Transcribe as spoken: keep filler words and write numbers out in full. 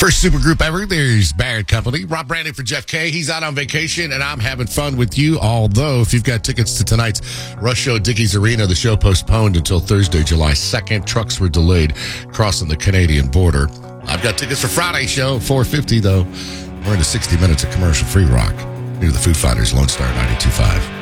First supergroup ever. There's Barrett Company. Rob Brandon for Jeff K. He's out on vacation, and I'm having fun with you. Although, if you've got tickets to tonight's Rush Show at Dickies Arena, the show postponed until Thursday, July second. Trucks were delayed crossing the Canadian border. I've got tickets for Friday's show, four fifty though. We're into sixty minutes of commercial-free rock. Near the Foo Fighters, Lone Star ninety-two point five.